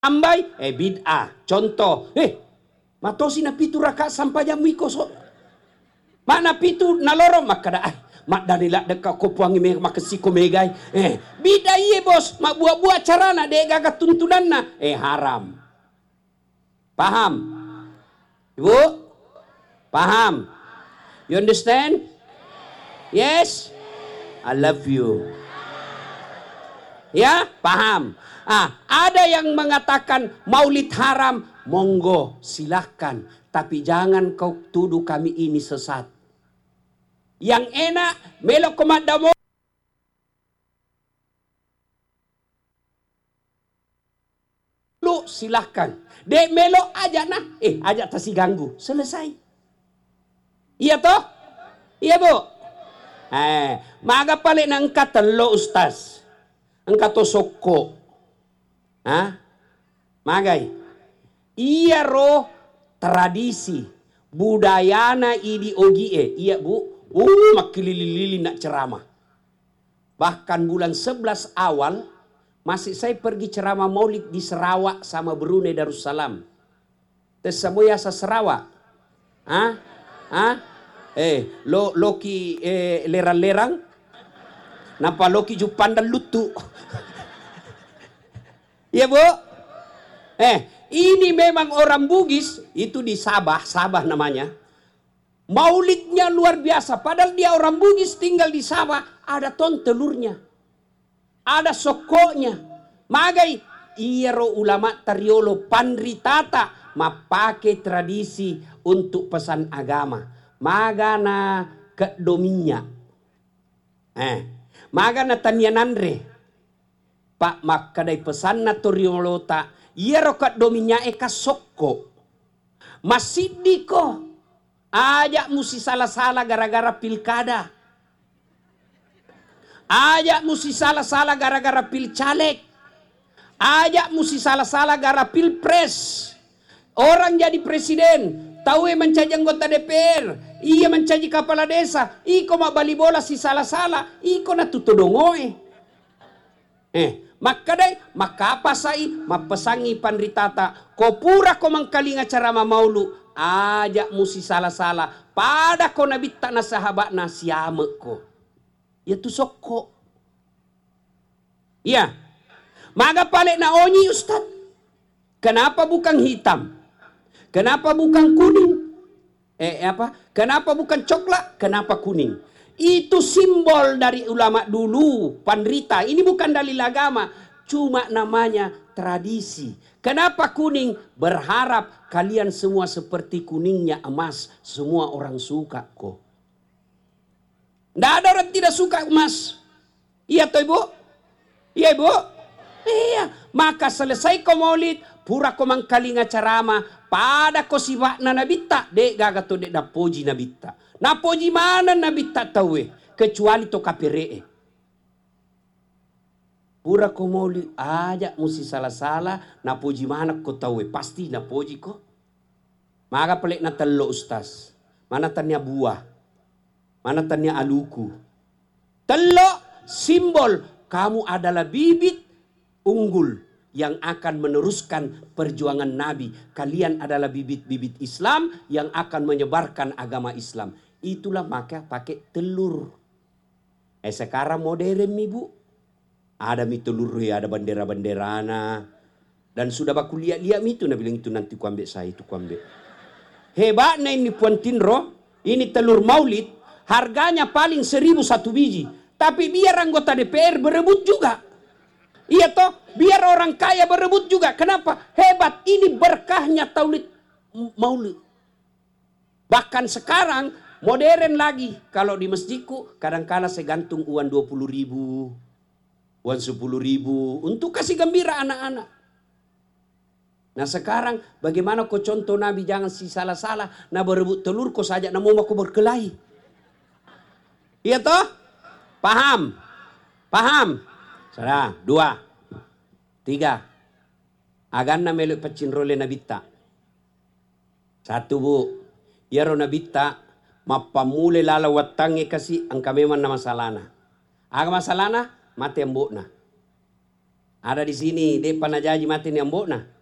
Ambay, bid'ah. Contoh, matosi na pitu raka sampai jam wiko so. Mana pitu naloro makada mak danila deka kopuangi me makasiko megay. Bid'ah iye bos, mak buat-buat carana de gagat tuntunanna haram. Paham? Ibu? Paham? You understand? Yes? I love you. Ya, paham? Ada yang mengatakan maulid haram, monggo silahkan. Tapi jangan kau tuduh kami ini sesat. Yang enak, melok komadamo. Lu silahkan. Dek melok aja nah. Aja tasi ganggu. Selesai. Iya toh? Iya bu? Maga paling nangkatan lo ustaz. Angkat to soko. Magai. Iya roh tradisi. Budayana idi ogi iya bu. Makilili-lili nak ceramah. Bahkan bulan 11 awal. Masih saya pergi ceramah maulid di Sarawak sama Brunei Darussalam. Tersemuanya sa Sarawak. Loki lerang-lerang. Napa loki jupan dan lutu. Ya bu? Ini memang orang Bugis. Itu di Sabah. Sabah namanya. Maulidnya luar biasa. Padahal dia orang Bugis tinggal di Sabah. Ada ton telurnya. Ada sokonya. Magai. Iro ulama tariolo pandritata. Mapake tradisi untuk pesan agama. Magana kedominya. Magana tanyanandre. Pak makadai pesan na toriolota. Iro kedominya eka soko. Masidiko. Ajak musi salah-salah gara-gara pilkada. Ajak musi salah-salah gara-gara pilcaleg. Ajak musi salah-salah gara pilpres. Orang jadi presiden. Tahu mencaji anggota DPR. Iya mencaji kepala desa. Iko mak bali bola si salah-salah. Iko na tutudongoe. Maka apa sai mapesangi pandritata. Kopura ko mangkalinga cara mamaulu. Ajak musi salah-salah. Pada ko nabita na sahabat na siame ko. Ya tu soko. Ya. Maga pale na onyi ustad. Kenapa bukan hitam? Kenapa bukan kuning? Kenapa bukan coklat? Kenapa kuning? Itu simbol dari ulama dulu. Pandrita. Ini bukan dalil agama. Cuma namanya tradisi. Kenapa kuning? Berharap kalian semua seperti kuningnya emas. Semua orang suka kok. Tidak ada orang tidak suka emas. Iya toh ibu? Iya ibu? Iya. Maka selesai ko maulid. Pura ko mangkalinga carama. Pada ko siwa na nabita. Dek gagato dek napoji nabita. Napoji mana nabita tawe. Kecuali to kapiree. Pura ko maulid. Aja musi salah-salah. Napoji mana ko tawe. Pasti napoji ko. Maka pelik na telo ustaz. Mana tanya buah. Mana tanya aluku. Telo simbol kamu adalah bibit unggul yang akan meneruskan perjuangan Nabi. Kalian adalah bibit-bibit Islam yang akan menyebarkan agama Islam. Itulah maka pakai telur. Sekarang modern nih bu. Ada mi telur ya, ada bendera-benderana. Dan sudah baku lihat-lihat itu. Nah bilang itu nanti ku ambil saya, itu ku ambil. Hebatnya ini Puan Tinro. Ini telur maulid. Harganya paling 1.000 satu biji. Tapi biar anggota DPR berebut juga. Iya toh? Biar orang kaya berebut juga. Kenapa? Hebat. Ini berkahnya maulid. Bahkan sekarang modern lagi. Kalau di masjidku kadang-kala saya gantung uang 20.000. Uang 10.000. Untuk kasih gembira anak-anak. Nah sekarang bagaimana kau contoh Nabi jangan si salah-salah. Nah berebut telur kau saja. Nah mau aku berkelahi. Iya toh? Paham? Paham? Salah. 2, 3. Agan na meluk pacinrole nabita. 1 bu. Yaro nabita. Mapamule lalawatangi kasi ang kameman na masalana. Aga masalana, mati ang bu na. Ada di sini, dia panajaji mati ni ambo na.